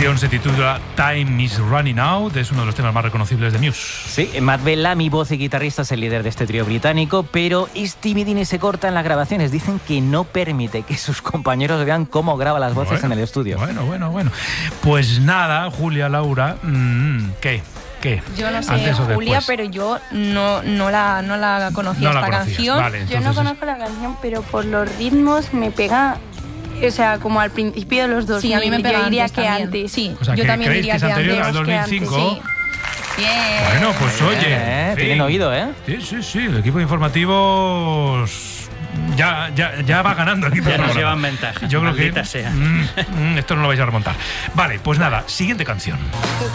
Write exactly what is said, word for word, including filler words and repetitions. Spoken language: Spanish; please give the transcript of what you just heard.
canción se titula Time is Running Out, es uno de los temas más reconocibles de Muse. Sí, Matt Bellamy, voz y guitarrista, es el líder de este trío británico, pero es timidín y se corta en las grabaciones. Dicen que no permite que sus compañeros vean cómo graba las voces bueno, en el estudio. Bueno, bueno, bueno. Pues nada, Julia, Laura, mmm, ¿qué? ¿Qué? Yo no sé, Antes o Julia, después. pero yo no, no, la, no la conocía No la esta conocías, canción. vale, Yo no entonces- conozco la canción, pero por los ritmos me pega, o sea, como al principio de los dos Sí, a mí me pega yo diría antes que también. antes. Sí, O sea, yo que también ¿creéis diría que es que anterior antes. al que dos mil cinco? antes, Sí. Bien. Bueno, pues oye. Eh, en fin. tienen oído, ¿eh? Sí, sí, sí, el equipo de informativos ya, ya, ya va ganando el equipo Ya de nos programa. llevan ventaja. Yo creo que Maldita sea. mm, mm, esto no lo vais a remontar. Vale, pues nada, siguiente canción.